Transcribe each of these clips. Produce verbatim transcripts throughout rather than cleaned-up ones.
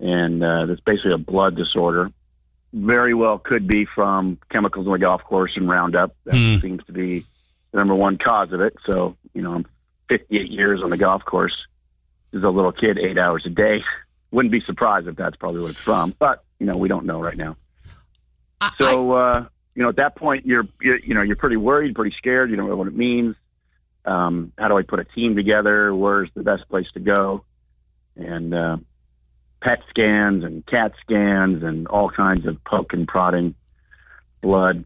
and uh, it's basically a blood disorder. Very well could be from chemicals on the golf course and Roundup. That mm. seems to be the number one cause of it. So, you know, I'm fifty-eight years on the golf course. As a little kid, eight hours a day. Wouldn't be surprised if that's probably what it's from. But, you know, we don't know right now. I, so, uh, you know, at that point, you're, you're, you know, you're pretty worried, pretty scared. You don't know what it means. Um, how do I put a team together? Where's the best place to go? And uh, P E T scans and CAT scans and all kinds of poke and prodding blood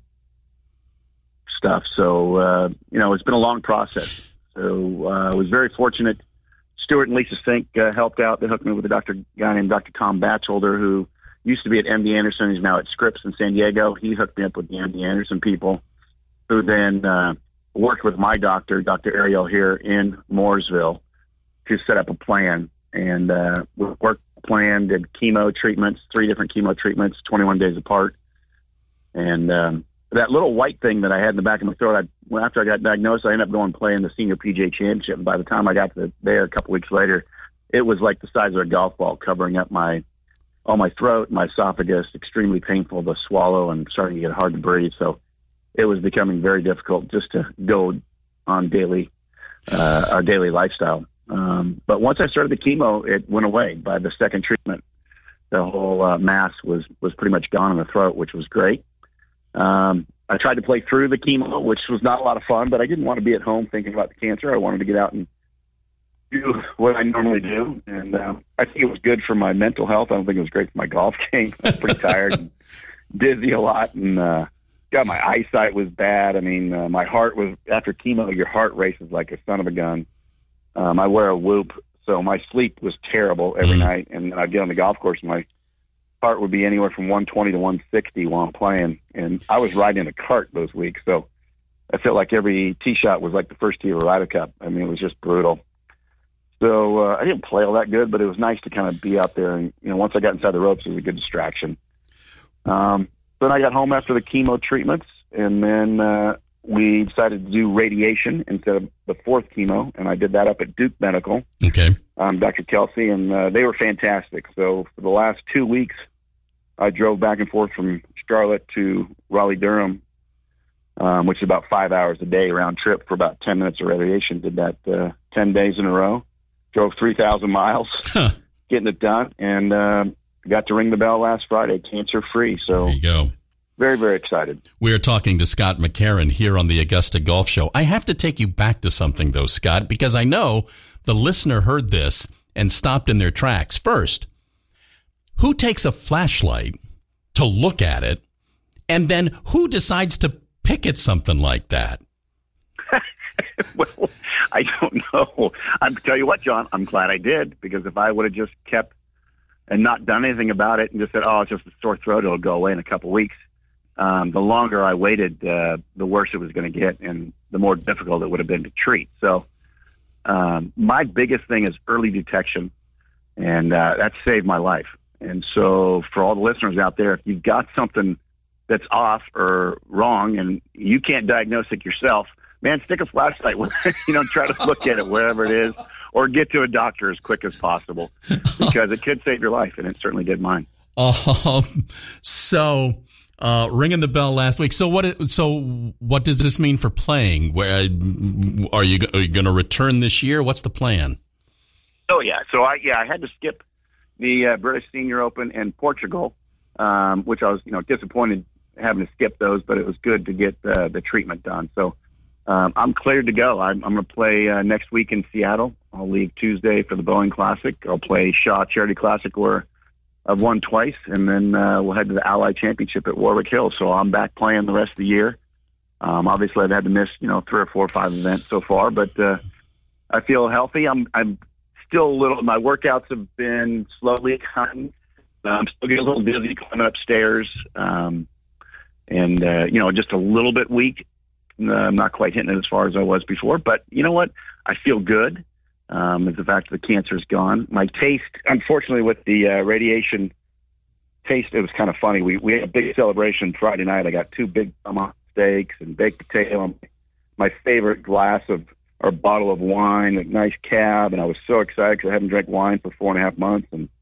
stuff. So, uh, you know, it's been a long process. So uh, I was very fortunate. Stuart and Lisa Fink uh, helped out. They hooked me with a doctor guy named Doctor Tom Batchelder, who used to be at M D Anderson. He's now at Scripps in San Diego. He hooked me up with the M D Anderson people, who then uh, worked with my doctor, Doctor Ariel, here in Mooresville, to set up a plan. And uh, we worked plan, did chemo treatments, three different chemo treatments, twenty-one days apart. And um, that little white thing that I had in the back of my throat, I, well, after I got diagnosed, I ended up going play in the Senior P G A Championship. And by the time I got to there a couple weeks later, it was like the size of a golf ball covering up my all my throat, my esophagus, extremely painful to swallow and starting to get hard to breathe. So it was becoming very difficult just to go on daily, uh, our daily lifestyle. Um, but once I started the chemo, it went away. By the second treatment, the whole uh, mass was, was pretty much gone in the throat, which was great. Um, I tried to play through the chemo, which was not a lot of fun, but I didn't want to be at home thinking about the cancer. I wanted to get out and do what I normally do. And uh, I think it was good for my mental health. I don't think it was great for my golf game. I was pretty tired and dizzy a lot. And uh, God, my eyesight was bad. I mean, uh, my heart was, after chemo, your heart races like a son of a gun. Um, I wear a Whoop, so my sleep was terrible every night. And I'd get on the golf course, and my heart would be anywhere from one twenty to one sixty while I'm playing. And I was riding in a cart those weeks, so I felt like every tee shot was like the first tee of a Ryder Cup. I mean, it was just brutal. So uh, I didn't play all that good, but it was nice to kind of be out there. And, you know, once I got inside the ropes, it was a good distraction. Um, then I got home after the chemo treatments, and then uh, we decided to do radiation instead of the fourth chemo, and I did that up at Duke Medical. Okay. Um, Doctor Kelsey, and uh, they were fantastic. So for the last two weeks, I drove back and forth from Charlotte to Raleigh-Durham, um, which is about five hours a day round trip for about ten minutes of radiation. Did that uh, ten days in a row. Drove three thousand miles, huh. getting it done, and uh, got to ring the bell last Friday, cancer-free. So there you go. Very, very excited. We're talking to Scott McCarron here on the Augusta Golf Show. I have to take you back to something, though, Scott, because I know the listener heard this and stopped in their tracks. First, who takes a flashlight to look at it, and then who decides to pick at something like that? Well, I don't know. I'm tell you what, John, I'm glad I did, because if I would have just kept and not done anything about it and just said, oh, it's just a sore throat, it'll go away in a couple of weeks, um, the longer I waited, uh, the worse it was going to get and the more difficult it would have been to treat. So um, my biggest thing is early detection, and uh, that saved my life. And so for all the listeners out there, if you've got something that's off or wrong and you can't diagnose it yourself, man, stick a flashlight with it. You know, try to look at it wherever it is, or get to a doctor as quick as possible, because it could save your life, and it certainly did mine. Um, so, uh, ringing the bell last week. So what? So what does this mean for playing? Where are you? Are you going to return this year? What's the plan? Oh yeah. So I yeah I had to skip the uh, British Senior Open in Portugal, um, which I was you know disappointed having to skip those, but it was good to get uh, the treatment done. So. Um, I'm cleared to go. I'm, I'm going to play uh, next week in Seattle. I'll leave Tuesday for the Boeing Classic. I'll play Shaw Charity Classic, where I've won twice, and then uh, we'll head to the Allied Championship at Warwick Hills. So I'm back playing the rest of the year. Um, obviously, I've had to miss you know three or four or five events so far, but uh, I feel healthy. I'm I'm still a little. My workouts have been slowly coming. I'm still getting a little dizzy climbing upstairs, um, and uh, you know just a little bit weak. Uh, I'm not quite hitting it as far as I was before, but you know what? I feel good. Um, is the fact that the cancer is gone. My taste, unfortunately, with the uh, radiation taste, it was kind of funny. We we had a big celebration Friday night. I got two big tomahawk steaks and baked potato, my favorite glass of or bottle of wine, a nice cab, and I was so excited because I haven't drank wine for four and a half months. And